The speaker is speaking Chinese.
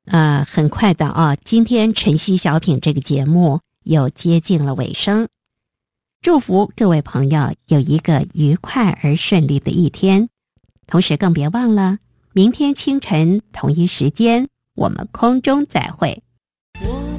很快的啊，今天晨曦小品这个节目又接近了尾声。祝福各位朋友有一个愉快而顺利的一天，同时更别忘了，明天清晨同一时间我们空中再会。 我